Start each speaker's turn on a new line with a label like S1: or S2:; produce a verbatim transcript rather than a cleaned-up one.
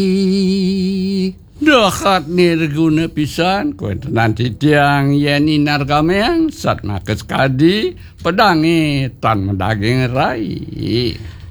S1: Dahat nirguna pisan kuentenan titiang yeni nargameang sat makes kadi pedangi tan mendaging rai.